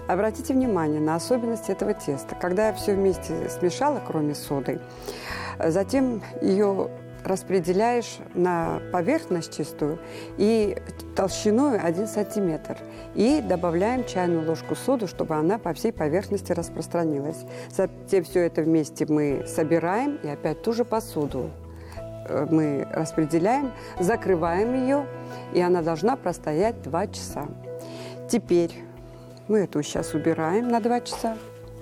Обратите внимание на особенности этого теста. Когда я все вместе смешала, кроме соды, затем ее распределяешь на поверхность чистую и толщиной 1 сантиметр. И добавляем чайную ложку соды, чтобы она по всей поверхности распространилась. Затем все это вместе мы собираем и опять ту же посуду мы распределяем, закрываем ее, и она должна простоять 2 часа. Теперь мы эту сейчас убираем на 2 часа.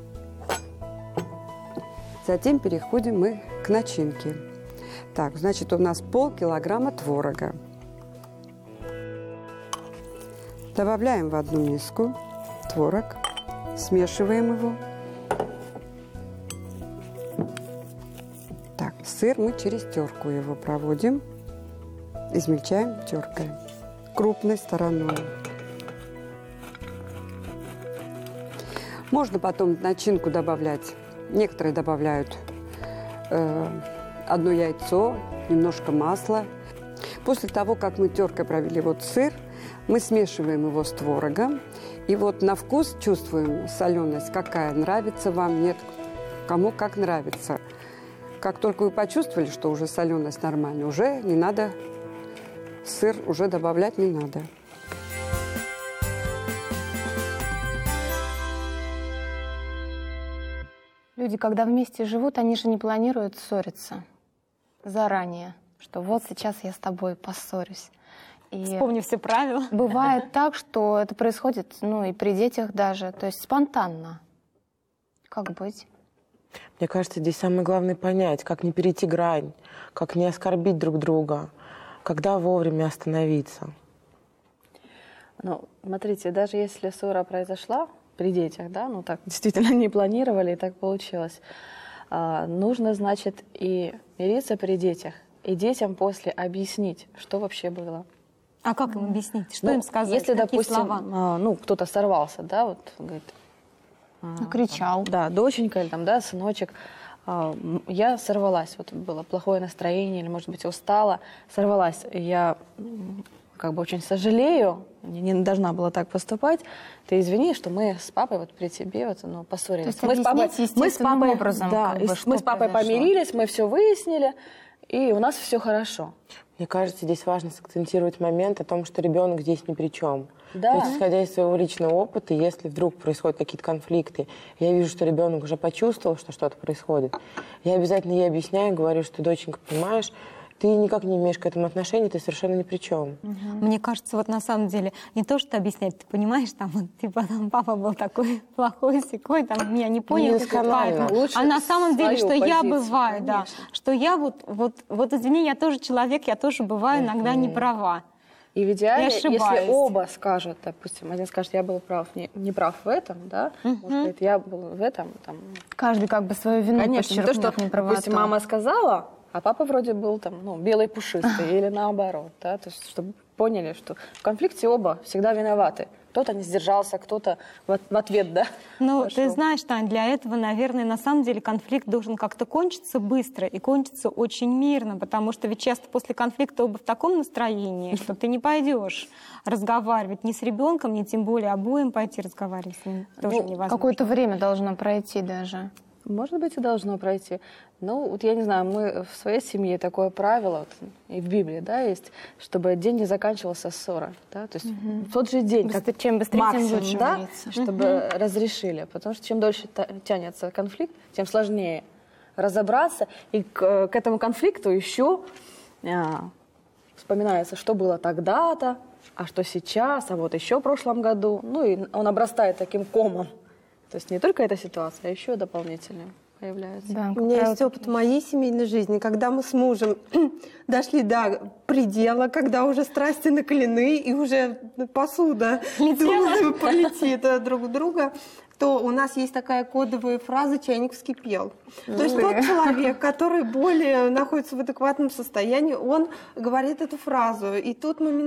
Затем переходим мы к начинке. Так, значит, у нас полкилограмма творога. Добавляем в одну миску творог, смешиваем его. Так, сыр мы через терку его проводим, измельчаем теркой крупной стороной. Можно потом в начинку добавлять, некоторые добавляют 1 яйцо, немножко масла. После того, как мы теркой провели сыр, мы смешиваем его с творогом. И на вкус чувствуем соленость, какая нравится вам, нет, кому как нравится. Как только вы почувствовали, что уже соленость нормальная, уже не надо, сыр уже добавлять не надо. Люди, когда вместе живут, они же не планируют ссориться заранее, что вот сейчас я с тобой поссорюсь. И вспомни все правила. Бывает так, что это происходит, и при детях даже, то есть спонтанно. Как быть? Мне кажется, здесь самое главное понять, как не перейти грань, как не оскорбить друг друга, когда вовремя остановиться. Смотрите, даже если ссора произошла при детях, так действительно не планировали, и так получилось, нужно, значит, и мириться при детях, и детям после объяснить, что вообще было. А как им объяснить? Что им сказать? Если, какие допустим, слова? кто-то сорвался, говорит, кричал. Доченька или сыночек, я сорвалась, было плохое настроение, или, может быть, устала, сорвалась. Я очень сожалею, не должна была так поступать. Ты извини, что мы с папой при тебе поссорились. То есть мы с папой образом, мы с папой помирились, мы все выяснили, и у нас все хорошо. Мне кажется, здесь важно сакцентировать момент о том, что ребенок здесь ни при чем. Да. То есть, исходя из своего личного опыта, если вдруг происходят какие-то конфликты, я вижу, что ребенок уже почувствовал, что что-то происходит, я обязательно ей объясняю, говорю, что, доченька, понимаешь, ты никак не имеешь к этому отношения, ты совершенно ни при чем. Мне кажется, на самом деле, не то, что объяснять, ты понимаешь, папа был такой плохой, сякой, меня не понял. А на самом деле, что я бываю, что я извини, я тоже человек, я тоже бываю иногда не права. И в идеале, если оба скажут, допустим, один скажет, я был прав, не прав в этом, может, я был в этом. Каждый свою вину подчеркнет, не то, что, допустим, мама сказала, а папа вроде был белый пушистый или наоборот, то есть чтобы поняли, что в конфликте оба всегда виноваты. Кто-то не сдержался, кто-то в ответ, ты знаешь, Тань, для этого, наверное, на самом деле конфликт должен как-то кончиться быстро и кончиться очень мирно, потому что ведь часто после конфликта оба в таком настроении, что ты не пойдешь разговаривать ни с ребенком, ни тем более обоим пойти разговаривать с ним. Тоже невозможно. Какое-то время должно пройти даже. Может быть, и должно пройти. Я не знаю, мы в своей семье такое правило, и в Библии, есть, чтобы день не заканчивался ссорой. То есть в тот же день, чем быстрее, максимум, тем лучше, чтобы разрешили. Потому что чем дольше тянется конфликт, тем сложнее разобраться. И к этому конфликту еще вспоминается, что было тогда-то, а что сейчас, а еще в прошлом году. И он обрастает таким комом. То есть не только эта ситуация, а еще дополнительные появляются. Да, у меня есть опыт моей семейной жизни, когда мы с мужем дошли до предела, когда уже страсти накалены и уже посуда полетит друг в друга, то у нас есть такая кодовая фраза «чайник вскипел». То есть тот человек, который более находится в адекватном состоянии, он говорит эту фразу. И тут моментально